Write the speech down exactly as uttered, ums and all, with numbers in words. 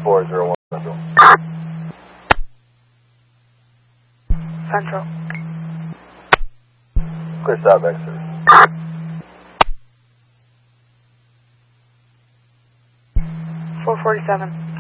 four zero one Central. Central. Clear stop, exit. four forty-seven.